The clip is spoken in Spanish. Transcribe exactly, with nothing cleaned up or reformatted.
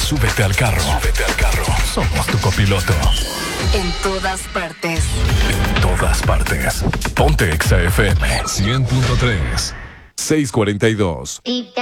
Súbete al carro. Súbete al carro. Somos tu copiloto. En todas partes. En todas partes. Ponte Exa F M. cien punto tres. seiscientos cuarenta y dos. Y